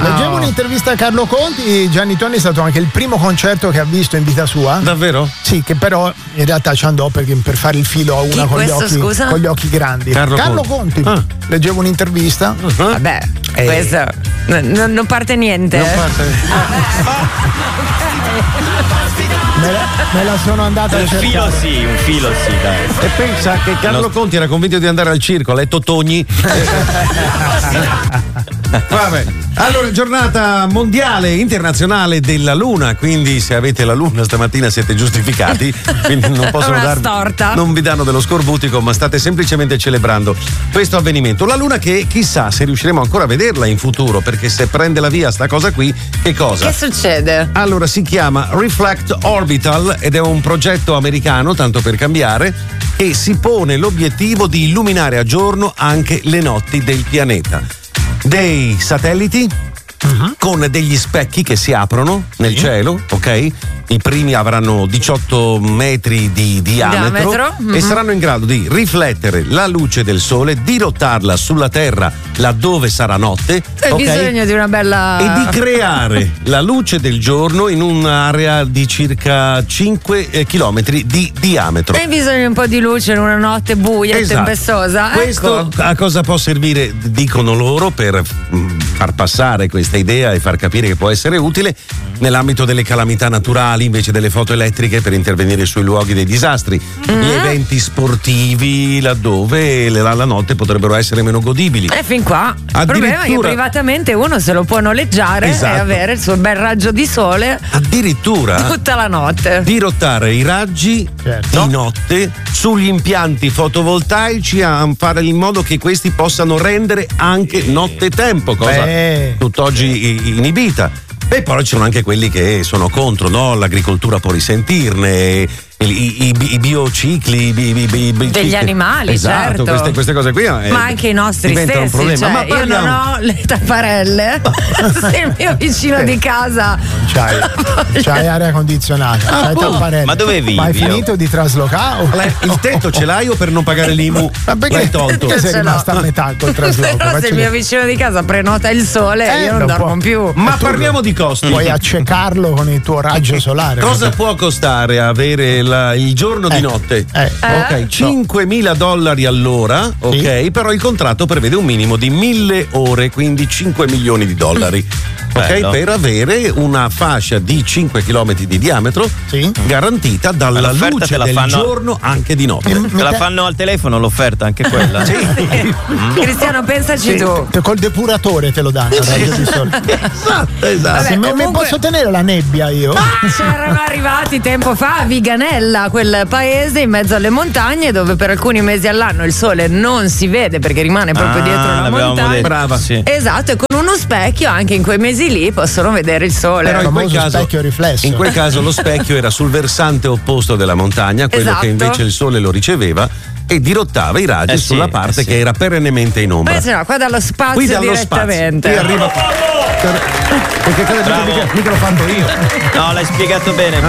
Leggevo un'intervista a Carlo Conti. Gianni Tonni è stato anche il primo concerto che ha visto in vita sua. Davvero? Sì, che però in realtà ci andò per fare il filo a una con gli occhi grandi. Carlo Conti. Leggevo un'intervista. Vabbè, questo non parte niente. Non parte. Me la sono andata a cercare. Un filo sì, dai. E pensa che Carlo Conti era convinto di andare al circo, ha letto Togni. Vabbè. Allora, giornata mondiale internazionale della Luna, quindi se avete la Luna stamattina siete giustificati, quindi non possono non vi danno dello scorbutico, ma state semplicemente celebrando questo avvenimento. La Luna che chissà se riusciremo ancora a vederla in futuro, perché se prende la via sta cosa qui, che cosa? Che succede? Allora, si chiama Reflect Orbital ed è un progetto americano, tanto per cambiare, e si pone l'obiettivo di illuminare a giorno anche le notti del pianeta. Dei satelliti con degli specchi che si aprono nel cielo, ok? I primi avranno 18 metri di diametro e saranno in grado di riflettere la luce del sole, dirottarla sulla Terra laddove sarà notte. C'è bisogno di una bella. E di creare la luce del giorno in un'area di circa 5 chilometri di diametro. Hai bisogno di un po' di luce in una notte buia e tempestosa. Questo a cosa può servire, dicono loro, per far passare questa idea e far capire che può essere utile nell'ambito delle calamità naturali, invece delle foto elettriche, per intervenire sui luoghi dei disastri, gli eventi sportivi laddove la notte potrebbero essere meno godibili. Fin qua il problema è che privatamente uno se lo può noleggiare e avere il suo bel raggio di sole addirittura tutta la notte, dirottare i raggi di notte sugli impianti fotovoltaici, a fare in modo che questi possano rendere anche nottetempo, cosa tutt'oggi inibita. E poi ci sono anche quelli che sono contro, no? L'agricoltura può risentirne, i biocicli degli animali, esatto, certo. queste cose qui ma anche i nostri diventano stessi, un problema. cioè, io non ho le tapparelle se il mio vicino di casa c'hai aria condizionata, c'hai tapparelle, ma dove vivi? Ma hai finito di traslocare? Il tetto ce l'hai o per non pagare l'IMU l'hai tolto? Sei rimasta a metà col trasloco. Però se il mio vicino di casa prenota il sole io non dormo più. Ma parliamo di costi. Puoi accecarlo con il tuo raggio solare. Cosa può costare avere il giorno di notte? Ok, $5.000 all'ora, ok, però il contratto prevede un minimo di 1.000 ore, quindi $5 milioni. Ok, per avere una fascia di 5 km di diametro garantita dalla luce del giorno anche di notte. Te la fanno al telefono l'offerta, anche quella? Cristiano, pensaci tu. Col depuratore te lo danno. Esatto. Vabbè, mi posso tenere la nebbia io? C'erano arrivati tempo fa a Viganella, quel paese in mezzo alle montagne dove per alcuni mesi all'anno il sole non si vede perché rimane proprio dietro la montagna. Brava, sì. Esatto, e con uno specchio anche in quei mesi lì possono vedere il sole. Però in quel caso, specchio riflesso. In quel caso lo specchio era sul versante opposto della montagna, quello che invece il sole lo riceveva e dirottava i raggi sulla parte che era perennemente in ombra. Beh, no, qua dallo spazio direttamente. Qui arriva perché mica l'ho fatto io. No, l'hai spiegato bene.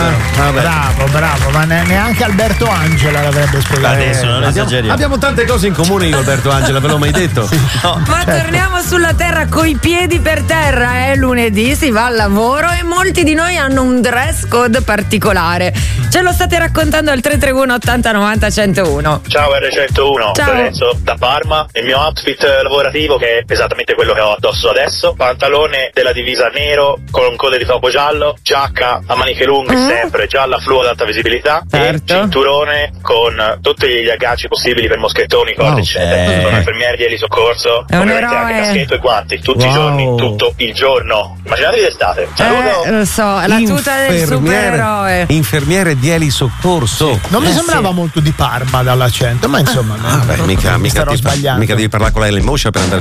Bravo, ma neanche Alberto Angela l'avrebbe spiegato. Adesso non esageriamo. Abbiamo tante cose in comune io e Alberto Angela, ve l'ho mai detto? No. Ma torniamo sulla terra coi piedi per terra, è lunedì, si va al lavoro e molti di noi hanno un dress code particolare. Ce lo state raccontando al 331 80 90 101. Ciao R101, Lorenzo da Parma. Il mio outfit lavorativo, che è esattamente quello che ho addosso adesso: pantalone della divisa nero con code di topo giallo, giacca a maniche lunghe sempre gialla fluo ad alta visibilità e cinturone con tutti gli agganci possibili per moschettoni, corde eccetera. Sono infermieri di elisoccorso, ovviamente anche caschetto e guanti tutti i giorni, tutto il giorno. Immaginatevi l'estate. Lo so, la tuta del supereroe. Infermiere di elisoccorso. Non mi sembrava molto di Parma dall'accento, ma insomma mica devi parlare con la Moscia per andare